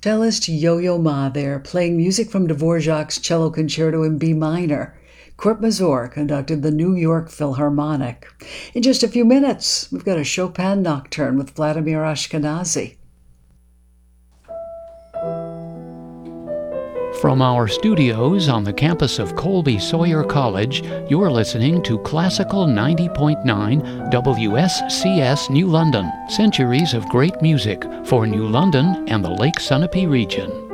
Cellist Yo-Yo Ma there, playing music from Dvorak's Cello Concerto in B minor. Kurt Masur conducted the New York Philharmonic. In just a few minutes, we've got a Chopin Nocturne with Vladimir Ashkenazy. From our studios on the campus of Colby Sawyer College, you're listening to Classical 90.9 WSCS New London. Centuries of great music for New London and the Lake Sunapee region.